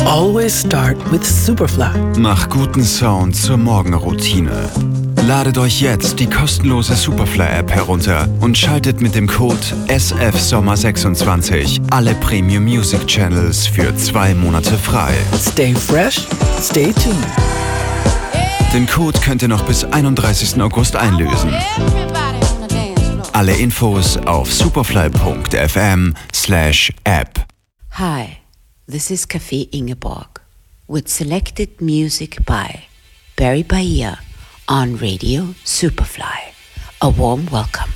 Always start with Superfly. Mach guten Sound zur Morgenroutine. Ladet euch jetzt die kostenlose Superfly-App herunter und schaltet mit dem Code SFSommer26 alle Premium Music Channels für 2 Monate frei. Stay fresh, stay tuned. Den Code könnt ihr noch bis 31. August einlösen. Alle Infos auf superfly.fm/app. Hi, this is Café Ingeborg with selected music by Barry Bahia on Radio Superfly. A warm welcome.